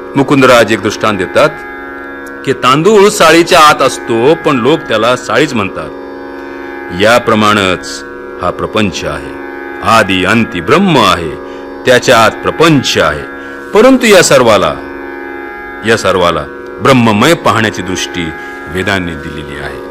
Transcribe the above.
मुकुंदराज एक दृष्टांत देतात की तांदूळ साळीच्या आत असतो पण लोक त्याला साळीच म्हणतात. याप्रमाणेच हा प्रपंच आहे. आदि अंती ब्रह्म आहे, त्याच्या आत प्रपंच आहे. परंतु या सर्वाला ब्रह्ममय पाहण्याची दृष्टी वेदांनी दिलेली आहे.